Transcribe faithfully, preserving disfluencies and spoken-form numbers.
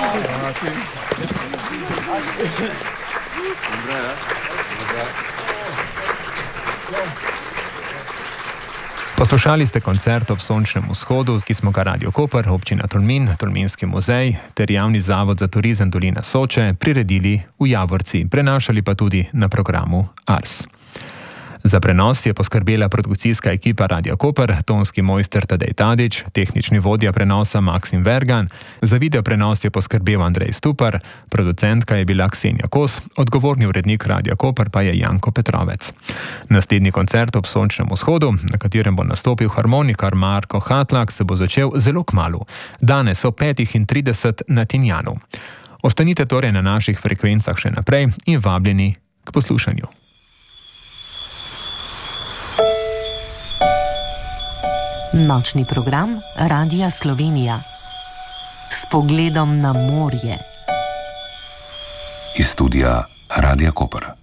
Poslušali ste koncert ob sončnem vzhodu, ki smo ga Radio Koper, občina Tolmin, Tolminski muzej ter Javni zavod za turizem Dolina Soče priredili v Javorci, prenašali pa tudi na programu Ars. Za prenos je poskrbela produkcijska ekipa Radia Koper, tonski mojster Tadej Tadić, tehnični vodja prenosa Maksim Vergan, za video prenos je poskrbel Andrej Stupar, producentka je bila Ksenija Kos, odgovorni urednik Radia Koper pa je Janko Petrovec. Naslednji koncert ob sončnem vzhodu, na katerem bo nastopil harmonikar Marko Hatlak, se bo začel zelo kmalu, danes o petih in trideset na Tinjanu. Ostanite torej na naših frekvencah še naprej in vabljeni k poslušanju. Nočni program Radia Slovenija s pogledom na morje. Iz studia Radia Koper.